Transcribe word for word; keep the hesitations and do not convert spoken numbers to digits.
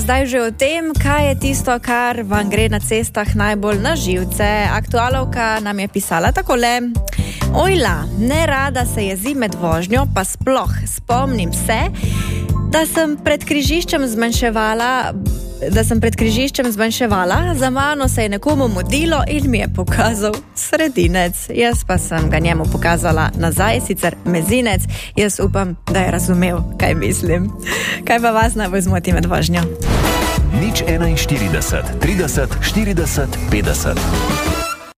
Zdaj že o tem, kaj je tisto, kar vam gre na cestah najbolj na živce. Aktualovka nam je pisala takole. Ojla, nerada se jezi med vožnjo, pa sploh spomnim se, da sem pred križiščem zmanjševala, da sem pred križiščem zmanjševala, za mano se je nekomu mudilo in mi je pokazal sredinec. Jaz pa sem ga njemu pokazala nazaj, sicer mezinec. Jaz upam, da je razumel, kaj mislim. Kaj pa vas najbolj zmoti med vožnjo? Nič enainštirideset, trideset, štirideset, petdeset.